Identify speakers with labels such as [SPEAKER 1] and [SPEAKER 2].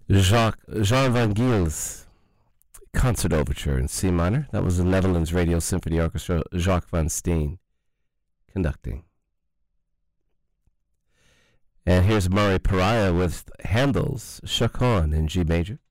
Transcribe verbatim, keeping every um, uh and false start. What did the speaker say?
[SPEAKER 1] Jacques, Jean Van Giel's Concert Overture in C minor. That was the Netherlands Radio Symphony Orchestra, Jacques van Steen conducting. And here's Murray Pariah with Handel's Chaconne in G major.